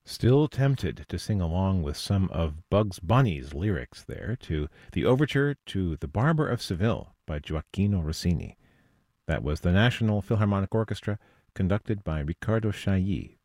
Still tempted to sing along with some of Bugs Bunny's lyrics there to the overture to The Barber of Seville by Gioacchino Rossini. That was the National Philharmonic Orchestra, conducted by Riccardo Chailly,